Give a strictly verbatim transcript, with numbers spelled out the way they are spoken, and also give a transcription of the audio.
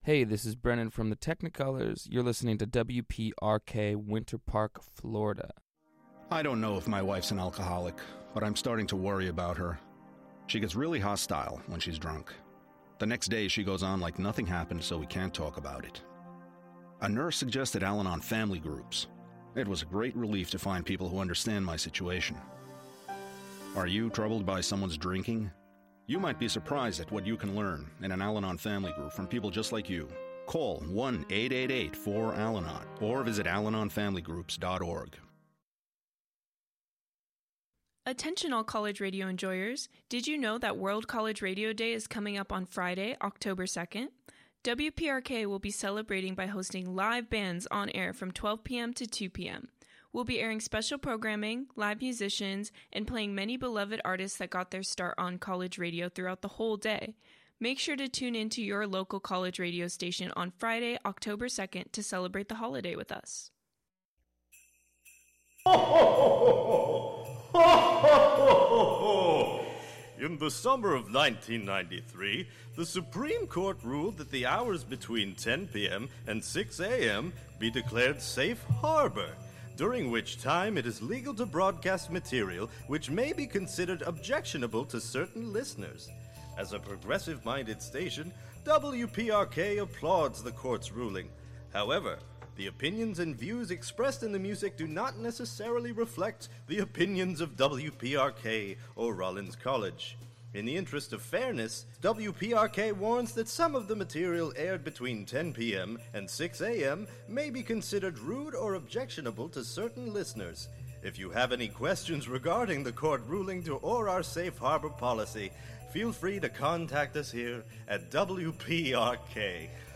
Hey, this is Brennan from the Technicolors. You're listening to W P R K Winter Park, Florida. I don't know if my wife's an alcoholic, but I'm starting to worry about her. She gets really hostile when she's drunk. The next day she goes on like nothing happened, so we can't talk about it. A nurse suggested Al-Anon family groups. It was a great relief to find people who understand my situation. Are you troubled by someone's drinking? You might be surprised at what you can learn in an Al-Anon family group from people just like you. Call one eight eight eight four Al Anon or visit al anon family groups dot org. Attention all college radio enjoyers. Did you know that World College Radio Day is coming up on Friday, October second? W P R K will be celebrating by hosting live bands on air from twelve p.m. to two p.m. We'll be airing special programming, live musicians, and playing many beloved artists that got their start on college radio throughout the whole day. Make sure to tune into your local college radio station on Friday, October second to celebrate the holiday with us. Ho, ho, ho, ho, ho, ho, ho, ho. In the summer of nineteen ninety-three, the Supreme Court ruled that the hours between ten p.m. and six a.m. be declared safe harbor, during which time it is legal to broadcast material which may be considered objectionable to certain listeners. As a progressive-minded station, W P R K applauds the court's ruling. However, the opinions and views expressed in the music do not necessarily reflect the opinions of W P R K or Rollins College. In the interest of fairness, W P R K warns that some of the material aired between ten p.m. and six a.m. may be considered rude or objectionable to certain listeners. If you have any questions regarding the court ruling to or our safe harbor policy, feel free to contact us here at W P R K.